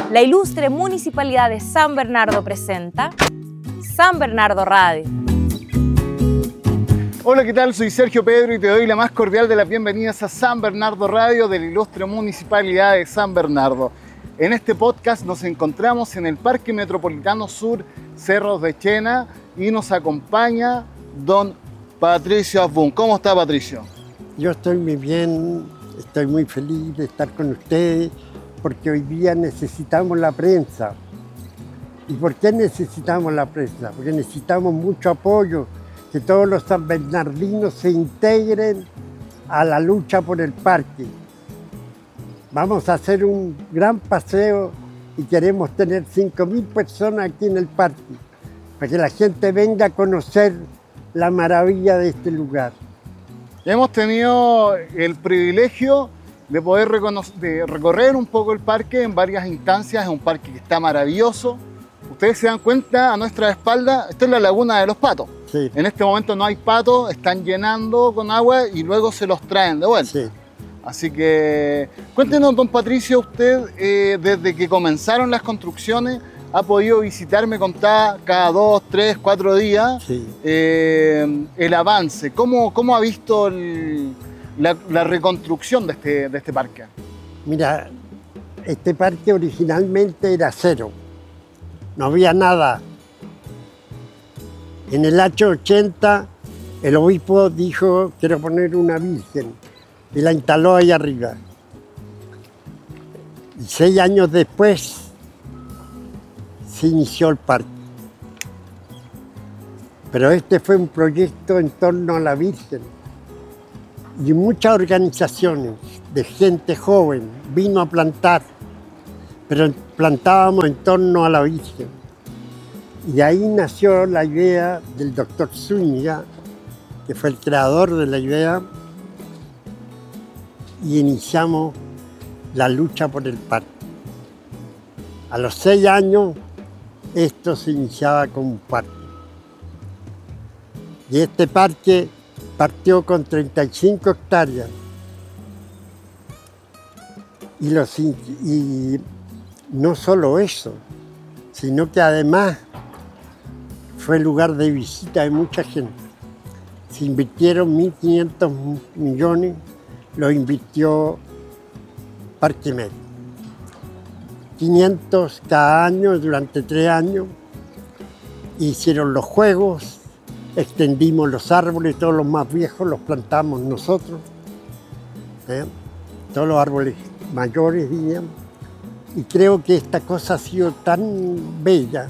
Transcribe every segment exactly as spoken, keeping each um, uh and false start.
La ilustre Municipalidad de San Bernardo presenta San Bernardo Radio. Hola, ¿qué tal? Soy Sergio Pedro y te doy la más cordial de las bienvenidas a San Bernardo Radio de la ilustre Municipalidad de San Bernardo. En este podcast nos encontramos en el Parque Metropolitano Sur Cerros de Chena y nos acompaña don Patricio Asbun. ¿Cómo está, Patricio? Yo estoy muy bien, estoy muy feliz de estar con ustedes porque hoy día necesitamos la prensa. ¿Y por qué necesitamos la prensa? Porque necesitamos mucho apoyo, que todos los sanbernardinos se integren a la lucha por el parque. Vamos a hacer un gran paseo y queremos tener cinco mil personas aquí en el parque, para que la gente venga a conocer la maravilla de este lugar. Hemos tenido el privilegio de poder de recorrer un poco el parque en varias instancias. Es un parque que está maravilloso. Ustedes se dan cuenta, a nuestra espalda, esta es la Laguna de los Patos. Sí. En este momento no hay patos, están llenando con agua y luego se los traen de vuelta. Sí. Así que cuéntenos, don Patricio, usted eh, desde que comenzaron las construcciones ha podido visitar, me contaba, cada dos, tres, cuatro días, Sí. eh, el avance. ¿Cómo, cómo ha visto el, la, la reconstrucción de este, de este parque? Mira, este parque originalmente era cero, no había nada. En el año ochenta el obispo dijo, quiero poner una virgen, y la instaló ahí arriba. Y seis años después se inició el parque. Pero este fue un proyecto en torno a la Virgen. Y muchas organizaciones de gente joven vino a plantar, pero plantábamos en torno a la Virgen. Y de ahí nació la idea del doctor Zúñiga, que fue el creador de la idea, y iniciamos la lucha por el parque. A los seis años, esto se iniciaba como un parque. Y este parque partió con treinta y cinco hectáreas. Y, los, y no solo eso, sino que además fue lugar de visita de mucha gente. Se invirtieron mil quinientos millones, lo invirtió Parque Med. quinientos cada año durante tres años. Hicieron los juegos, extendimos los árboles, todos los más viejos los plantamos nosotros, ¿eh? Todos los árboles mayores, digamos. Y creo que esta cosa ha sido tan bella.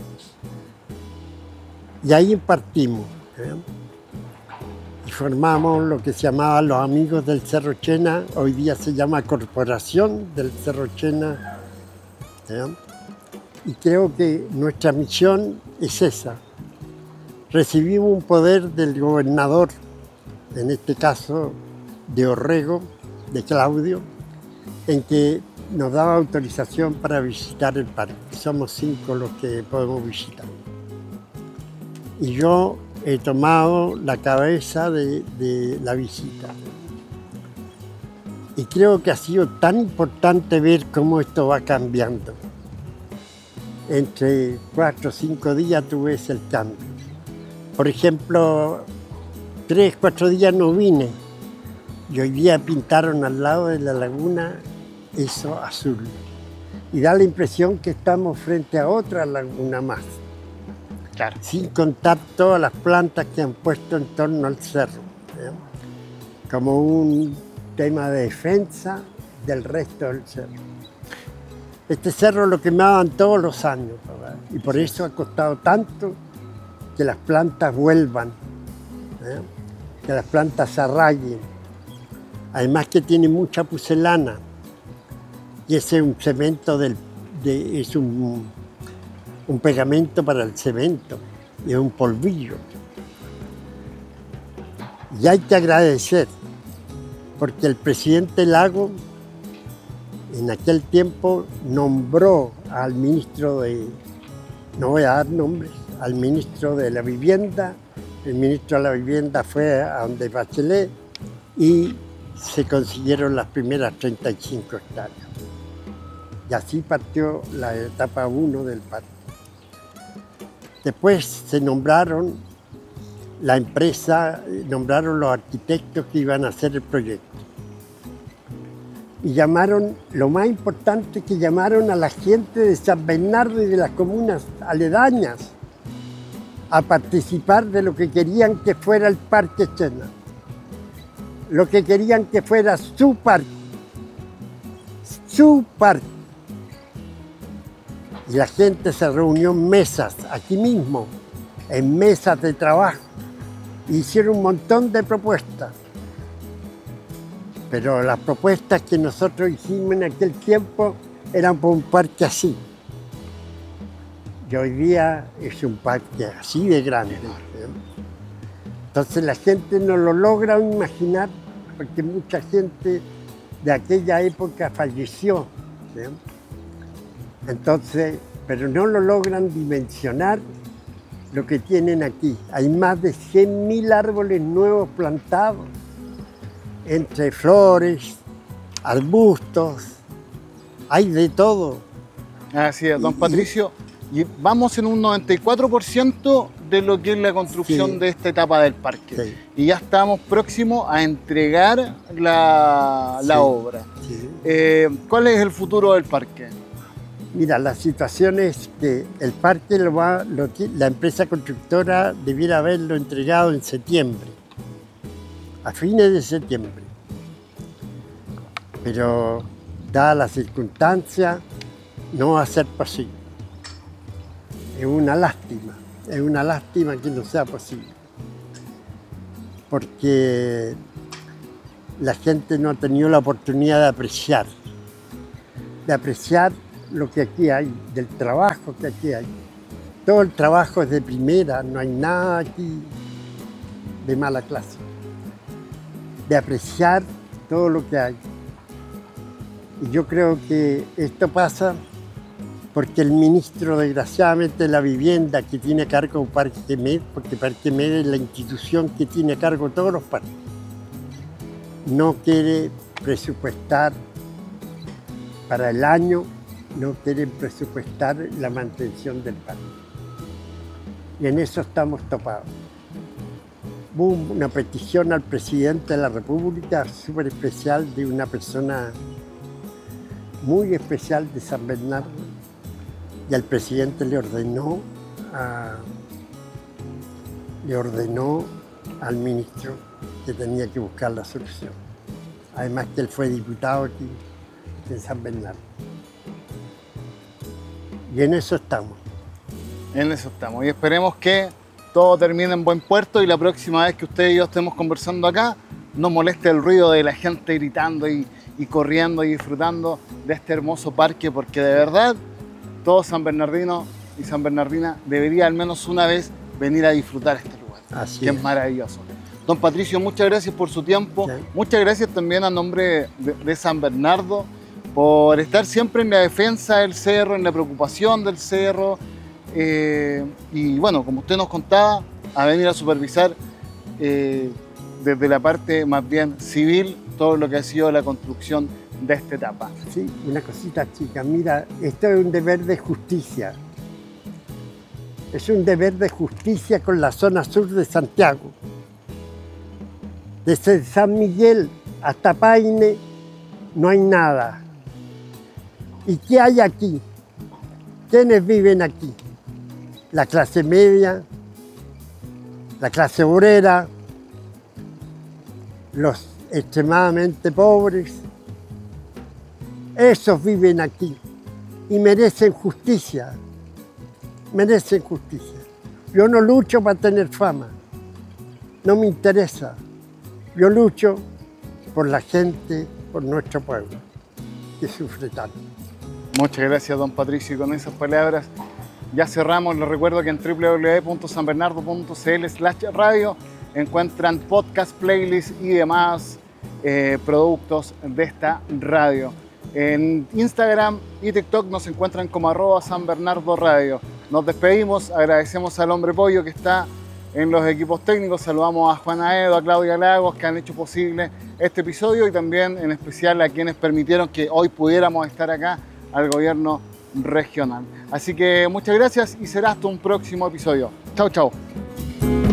Y ahí partimos, ¿eh? Y formamos lo que se llamaba los Amigos del Cerro Chena, hoy día se llama Corporación del Cerro Chena. ¿Eh? Y creo que nuestra misión es esa. Recibimos un poder del gobernador, en este caso de Orrego, de Claudio, en que nos daba autorización para visitar el parque. Somos cinco los que podemos visitar. Y yo he tomado la cabeza de, de la visita. Y creo que ha sido tan importante ver cómo esto va cambiando. Entre cuatro o cinco días tú ves el cambio. Por ejemplo, tres, cuatro días no vine. Y hoy día pintaron al lado de la laguna eso azul. Y da la impresión que estamos frente a otra laguna más. Claro. Sin contar todas las plantas que han puesto en torno al cerro, ¿eh? Como un tema de defensa del resto del cerro. Este cerro lo quemaban todos los años, ¿verdad? Y por eso ha costado tanto que las plantas vuelvan, ¿eh? Que las plantas se arraiguen. Además que tiene mucha pucelana y ese es un cemento del, de, es un, un pegamento para el cemento, es un polvillo. Y hay que agradecer, porque el presidente Lago en aquel tiempo nombró al ministro de, no voy a dar nombres, al ministro de la Vivienda. El ministro de la Vivienda fue a donde Bachelet y se consiguieron las primeras treinta y cinco hectáreas. Y así partió la etapa uno del parque. Después se nombraron la empresa, nombraron los arquitectos que iban a hacer el proyecto. Y llamaron, lo más importante, que llamaron a la gente de San Bernardo y de las comunas aledañas a participar de lo que querían que fuera el Parque Chena. Lo que querían que fuera su parque. Su parque. Y la gente se reunió en mesas, aquí mismo, en mesas de trabajo. Hicieron un montón de propuestas. Pero las propuestas que nosotros hicimos en aquel tiempo eran por un parque así. Y hoy día es un parque así de grande. ¿eh? Entonces la gente no lo logra imaginar, porque mucha gente de aquella época falleció. ¿sí? Entonces, pero no lo logran dimensionar lo que tienen aquí. Hay más de cien mil árboles nuevos plantados, entre flores, arbustos, hay de todo. Así es, don Patricio. Y vamos en un noventa y cuatro por ciento de lo que es la construcción sí. de esta etapa del parque. Sí. Y ya estamos próximos a entregar la, la sí. obra. Sí. Eh, ¿Cuál es el futuro del parque? Mira, la situación es que el parque, lo va, lo, la empresa constructora debiera haberlo entregado en septiembre, a fines de septiembre. Pero, dadas las circunstancias, no va a ser posible. Es una lástima, es una lástima que no sea posible. Porque la gente no ha tenido la oportunidad de apreciar, de apreciar lo que aquí hay, del trabajo que aquí hay. Todo el trabajo es de primera, no hay nada aquí de mala clase. De apreciar todo lo que hay. Y yo creo que esto pasa porque el ministro, desgraciadamente, de la vivienda, que tiene a cargo Parque Med, porque Parque Med es la institución que tiene a cargo todos los parques, no quiere presupuestar para el año, no quieren presupuestar la mantención del parque. Y en eso estamos topados. Hubo una petición al presidente de la República súper especial, de una persona muy especial de San Bernardo, y al presidente le ordenó, a, le ordenó al ministro que tenía que buscar la solución. Además que él fue diputado aquí en San Bernardo. Y en eso estamos. En eso estamos. Y esperemos que todo termine en buen puerto y la próxima vez que usted y yo estemos conversando acá, no moleste el ruido de la gente gritando y, y corriendo y disfrutando de este hermoso parque, porque de verdad todo San Bernardino y San Bernardina debería al menos una vez venir a disfrutar este lugar, Así que es. es maravilloso. Don Patricio, muchas gracias por su tiempo. Sí. Muchas gracias también a nombre de, de San Bernardo por estar siempre en la defensa del cerro, en la preocupación del cerro. Eh, y bueno, como usted nos contaba, a venir a supervisar eh, desde la parte más bien civil todo lo que ha sido la construcción de esta etapa. Sí, una cosita chica, mira, esto es un deber de justicia. Es un deber de justicia con la zona sur de Santiago. Desde San Miguel hasta Paine no hay nada. ¿Y qué hay aquí? ¿Quiénes viven aquí? La clase media, la clase obrera, los extremadamente pobres. Esos viven aquí y merecen justicia, merecen justicia. Yo no lucho para tener fama, no me interesa. Yo lucho por la gente, por nuestro pueblo, que sufre tanto. Muchas gracias, don Patricio, y con esas palabras ya cerramos. Les recuerdo que en w w w punto san bernardo punto c l slash radio encuentran podcast, playlists y demás eh, productos de esta radio. En Instagram y TikTok nos encuentran como arroba San Bernardo Radio. Nos despedimos, agradecemos al Hombre Pollo que está en los equipos técnicos, saludamos a Juan Aedo, a Claudia Lagos, que han hecho posible este episodio, y también en especial a quienes permitieron que hoy pudiéramos estar acá al gobierno regional. Así que muchas gracias y será hasta un próximo episodio. Chao, chao.